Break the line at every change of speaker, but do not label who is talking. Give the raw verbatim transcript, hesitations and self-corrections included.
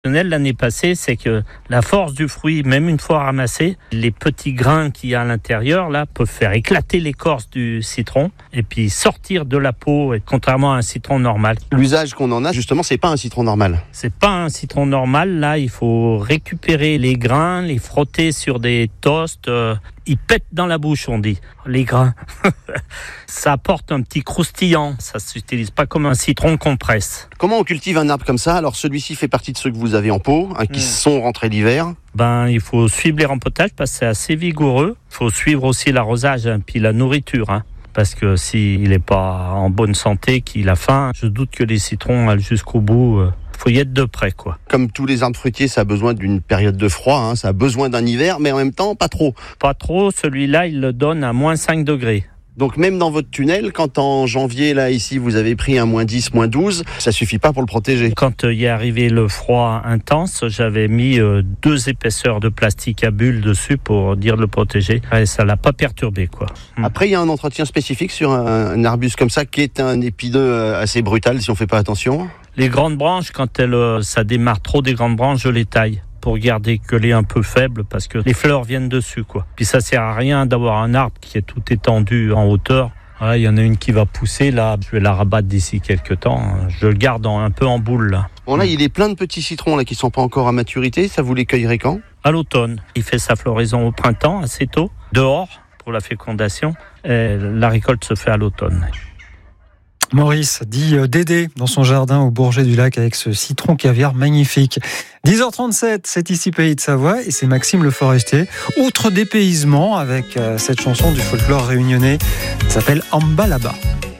L'année passée, c'est que la force du fruit, même une fois ramassé, les petits grains qu'il y a à l'intérieur là peuvent faire éclater l'écorce du citron et puis sortir de la peau, et contrairement à un citron normal.
L'usage qu'on en a, justement, c'est pas un citron normal.
C'est pas un citron normal. Là, il faut récupérer les grains, les frotter sur des toasts. Euh, ils pètent dans la bouche, on dit, les grains. Ça apporte un petit croustillant. Ça s'utilise pas comme un citron qu'on presse.
Comment on cultive un arbre comme ça ? Alors celui-ci fait partie de ceux que vous avez en pot, hein, qui mmh. sont rentrés l'hiver.
Ben, il faut suivre les rempotages parce que c'est assez vigoureux. Il faut suivre aussi l'arrosage, hein, puis la nourriture. Hein. Parce que s'il n'est pas en bonne santé, qu'il a faim, je doute que les citrons aillent jusqu'au bout. Euh, faut y être de près, quoi.
Comme tous les arbres fruitiers, ça a besoin d'une période de froid, hein, ça a besoin d'un hiver, mais en même temps, pas trop.
Pas trop, celui-là, il le donne à moins cinq degrés.
Donc même dans votre tunnel, quand en janvier, là, ici, vous avez pris un moins dix, moins douze, ça suffit pas pour le protéger.
Quand euh, il est arrivé le froid intense, j'avais mis euh, deux épaisseurs de plastique à bulles dessus pour dire de le protéger. Et ça l'a pas perturbé, quoi.
Après, il y a un entretien spécifique sur un, un arbuste comme ça, qui est un épineux assez brutal si on fait pas attention.
Les grandes branches, quand elles, euh, ça démarre trop des grandes branches, je les taille pour garder que les un peu faibles parce que les fleurs viennent dessus, quoi. Puis ça sert à rien d'avoir un arbre qui est tout étendu en hauteur. Voilà, il y en a une qui va pousser là, je vais la rabattre d'ici quelques temps. Je le garde en, un peu en boule là.
Bon là, il est plein de petits citrons là qui sont pas encore à maturité. Ça vous les cueillerez quand ?
À l'automne. Il fait sa floraison au printemps, assez tôt, dehors pour la fécondation. Et la récolte se fait à l'automne.
Maurice dit Dédé dans son jardin au Bourget du Lac avec ce citron caviar magnifique. dix heures trente-sept, c'est ici Pays de Savoie et c'est Maxime Le Forestier. Outre dépaysement avec cette chanson du folklore réunionnais, ça s'appelle Amba là-bas.